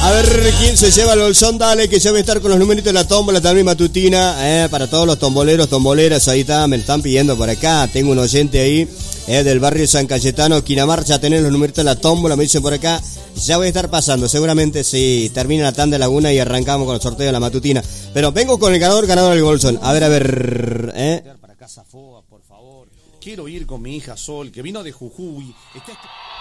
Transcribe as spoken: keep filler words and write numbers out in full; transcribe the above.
A ver quién se lleva el bolsón, dale, que ya voy a estar con los numeritos de la tómbola también matutina, eh, para todos los tomboleros, tomboleras, ahí está, me lo están pidiendo por acá, tengo un oyente ahí, eh, del barrio San Cayetano, Quinamar, ya tenés los numeritos de la tómbola, me dicen por acá, ya voy a estar pasando, seguramente si termina la tanda de Laguna y arrancamos con el sorteo de la matutina, pero vengo con el ganador, ganador del bolsón, a ver, a ver, eh. Para Casa Foa, por favor. Quiero ir con mi hija Sol, que vino de Jujuy. Está...